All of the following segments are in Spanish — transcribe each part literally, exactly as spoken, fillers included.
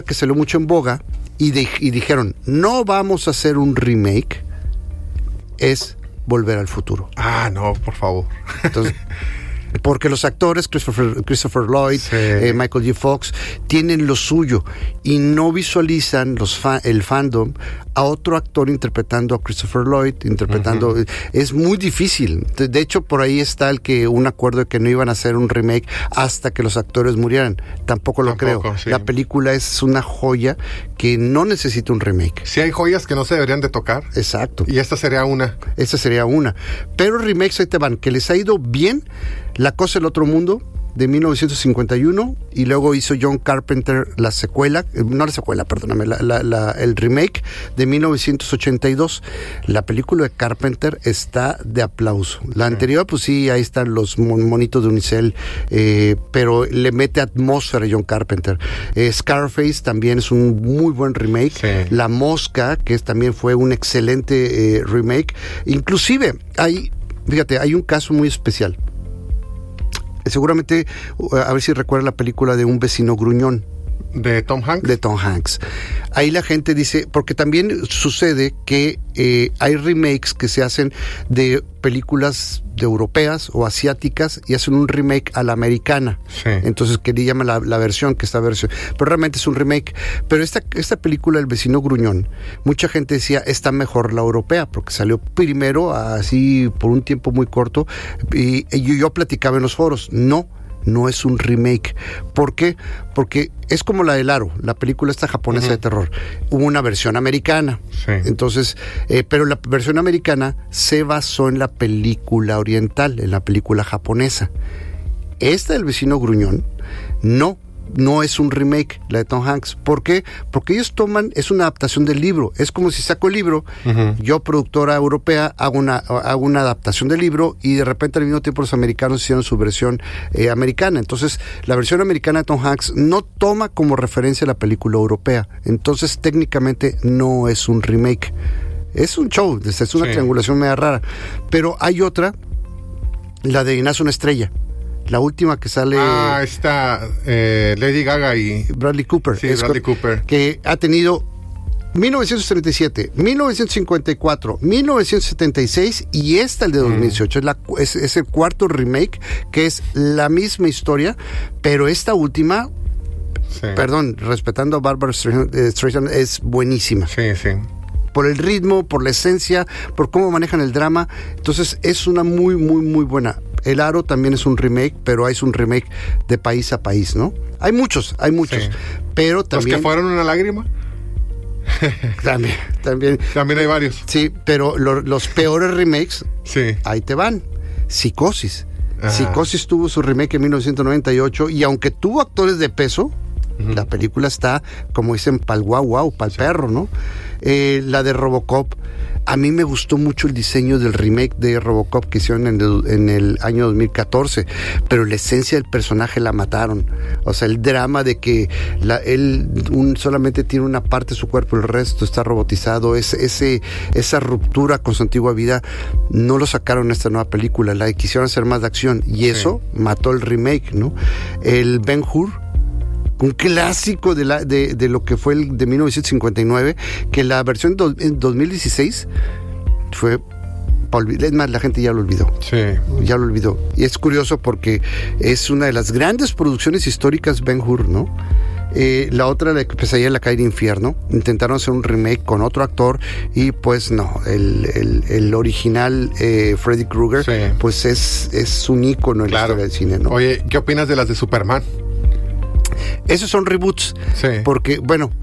que salió mucho en boga y, de, y dijeron, no vamos a hacer un remake, es Volver al Futuro. Ah, no, por favor. Entonces, porque los actores, Christopher, Christopher Lloyd, sí. eh, Michael J. Fox, tienen lo suyo y no visualizan los fa- el fandom a otro actor interpretando a Christopher Lloyd, interpretando... Uh-huh. Es muy difícil. De, de hecho, por ahí está el que un acuerdo de que no iban a hacer un remake hasta que los actores murieran. Tampoco lo Tampoco, creo. Sí. La película es una joya que no necesita un remake. Sí hay joyas que no se deberían de tocar. Exacto. Y esta sería una. Esta sería una. Pero remakes ahí te van, que les ha ido bien. La cosa del otro mundo, de mil novecientos cincuenta y uno, y luego hizo John Carpenter la secuela, no la secuela, perdóname, la, la, la, el remake de mil novecientos ochenta y dos. La película de Carpenter está de aplauso. La sí. anterior, pues sí, ahí están los monitos de Unicel, eh, pero le mete atmósfera a John Carpenter. Eh, Scarface también es un muy buen remake. Sí. La Mosca, que es, también fue un excelente eh, remake. Inclusive, hay, fíjate, hay un caso muy especial. Seguramente, a ver si recuerda la película de Un vecino gruñón. ¿De Tom Hanks? De Tom Hanks. Ahí la gente dice, porque también sucede que eh, hay remakes que se hacen de películas de europeas o asiáticas y hacen un remake a la americana. Sí. Entonces, que le llaman la, la versión, que esta versión. Pero realmente es un remake. Pero esta, esta película, El vecino gruñón, mucha gente decía, está mejor la europea, porque salió primero, así por un tiempo muy corto, y, y yo, yo platicaba en los foros, no, no es un remake. ¿Por qué? Porque es como la del Aro, la película esta japonesa uh-huh. de terror. Hubo una versión americana. Sí. Entonces, eh, pero la versión americana se basó en la película oriental, en la película japonesa. Esta del vecino gruñón, no. No es un remake, la de Tom Hanks. ¿Por qué? Porque ellos toman, es una adaptación del libro. Es como si saco el libro, uh-huh. yo, productora europea, hago una, hago una adaptación del libro y de repente al mismo tiempo los americanos hicieron su versión eh, americana. Entonces, la versión americana de Tom Hanks no toma como referencia la película europea. Entonces, técnicamente no es un remake. Es un show, es una sí. triangulación media rara. Pero hay otra, la de Nace una estrella. La última que sale... Ah, está eh, Lady Gaga y... Bradley Cooper. Sí, Bradley con, Cooper. Que ha tenido mil novecientos treinta y siete, mil novecientos cincuenta y cuatro, mil novecientos setenta y seis y esta, el de dos mil dieciocho. Mm. Es, la, es, es el cuarto remake, que es la misma historia, pero esta última... Sí. Perdón, respetando a Barbara Streisand, es buenísima. Sí, sí. Por el ritmo, por la esencia, por cómo manejan el drama. Entonces, es una muy, muy, muy buena. El Aro también es un remake, pero es un remake de país a país, ¿no? Hay muchos, hay muchos. Sí. Pero también... ¿Los que fueron una lágrima? También, también. También hay varios. Sí, pero lo, los peores remakes, sí. ahí te van. Psicosis. Ajá. Psicosis tuvo su remake en mil novecientos noventa y ocho y aunque tuvo actores de peso, uh-huh. la película está, como dicen, pa'l guau guau, pa'l sí. perro, ¿no? Eh, la de Robocop, a mí me gustó mucho el diseño del remake de Robocop que hicieron en el, en el año dos mil catorce, pero la esencia del personaje la mataron. O sea, el drama de que la, él un, solamente tiene una parte de su cuerpo, el resto está robotizado, es, ese, esa ruptura con su antigua vida, no lo sacaron en esta nueva película, la quisieron hacer más de acción y eso sí. mató el remake, ¿no? El Ben-Hur, un clásico de, la, de, de lo que fue el de mil novecientos cincuenta y nueve, que la versión do, en dos mil dieciséis fue, es más, la gente ya lo olvidó. Sí. Ya lo olvidó. Y es curioso porque es una de las grandes producciones históricas Ben-Hur, ¿no? Eh, la otra, la que Pesadilla en la calle de infierno, intentaron hacer un remake con otro actor y pues no, el, el, el original eh, Freddy Krueger, sí. pues es, es un ícono en claro. la historia del cine, ¿no? Oye, ¿qué opinas de las de Superman? Esos son reboots, sí. porque, bueno,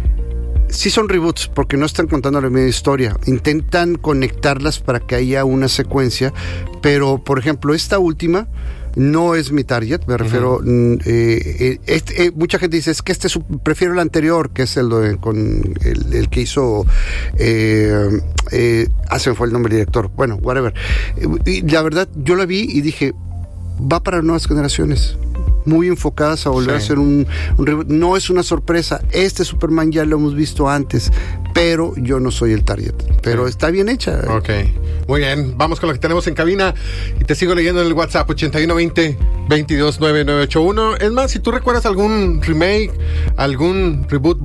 sí son reboots, porque no están contando la misma historia. Intentan conectarlas para que haya una secuencia, pero, por ejemplo, esta última no es mi target, me refiero... Uh-huh. eh, eh, eh, mucha gente dice, es que este es, prefiero el anterior, que es el, de, con el, el que hizo... Eh, eh, ah, se me fue el nombre del director. Bueno, whatever. Y la verdad, yo la vi y dije, va para nuevas generaciones, muy enfocadas a volver sí. a hacer un, un... No es una sorpresa, este Superman ya lo hemos visto antes, pero yo no soy el target. Pero sí. está bien hecha. Ok. Muy bien, vamos con lo que tenemos en cabina y te sigo leyendo en el WhatsApp ochenta y uno veinte, veintidós noventa y nueve ochenta y uno. Es más, si tú recuerdas algún remake, algún reboot